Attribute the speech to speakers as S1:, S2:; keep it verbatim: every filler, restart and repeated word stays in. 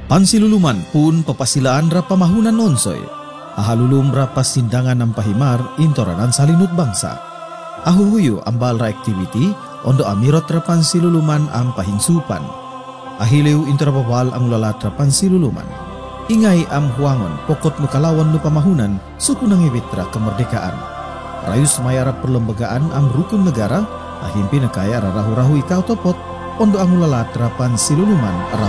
S1: Pansiluluman pun papasilaan ra pamahunan nonsoy. Ahalulum ra pasindangan ng pahimar intoranan salinut bangsa. Ahuhuyo ambal ra activity ondo amirot ra pansiluluman ang pahinsupan. Ahiliw intorabawal ang lalat ra pansiluluman. Ingay am huangon pokot mukalawan no pamahunan suku ng ibitra kemerdekaan. Rayus mayara perlembagaan am rukun negara ahimpi nakaya rarahu-rahu ikaw topot ondo ang lalat ra pansiluluman ra